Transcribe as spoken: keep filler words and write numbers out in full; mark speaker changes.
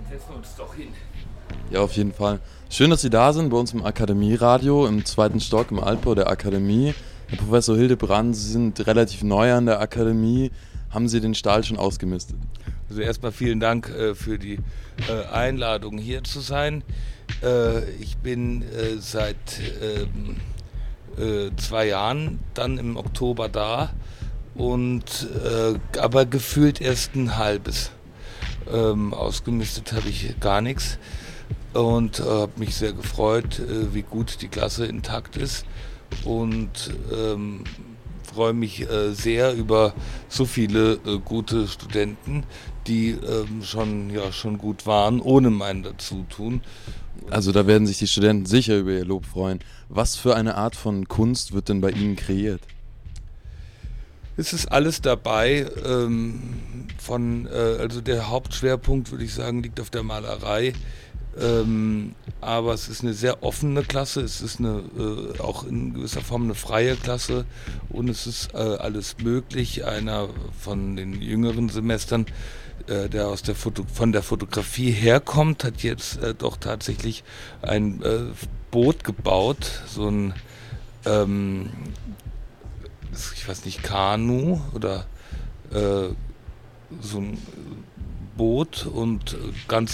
Speaker 1: Setzen wir uns doch hin.
Speaker 2: Ja, auf jeden Fall. Schön, dass Sie da sind bei uns im Akademieradio im zweiten Stock im Altbau der Akademie. Herr Professor Hildebrand, Sie sind relativ neu an der Akademie. Haben Sie den Stall schon ausgemistet?
Speaker 1: Also erstmal vielen Dank äh, für die äh, Einladung, hier zu sein. Äh, ich bin äh, seit ähm, äh, zwei Jahren dann im Oktober da, und äh, aber gefühlt erst ein halbes. Ähm, ausgemistet habe ich gar nichts und äh, habe mich sehr gefreut, äh, wie gut die Klasse intakt ist, und ähm, freue mich äh, sehr über so viele äh, gute Studenten, die ähm, schon, ja, schon gut waren, ohne mein Dazutun.
Speaker 2: Also da werden sich die Studenten sicher über Ihr Lob freuen. Was für eine Art von Kunst wird denn bei Ihnen kreiert?
Speaker 1: Es ist alles dabei. Ähm, von, äh, also der Hauptschwerpunkt, würde ich sagen, liegt auf der Malerei. Ähm, aber es ist eine sehr offene Klasse, es ist eine, äh, auch in gewisser Form eine freie Klasse, und es ist äh, alles möglich. Einer von den jüngeren Semestern, äh, der aus der Foto- von der Fotografie herkommt, hat jetzt äh, doch tatsächlich ein äh, Boot gebaut, so ein, ähm, ich weiß nicht, Kanu oder äh, so ein Boot, und ganz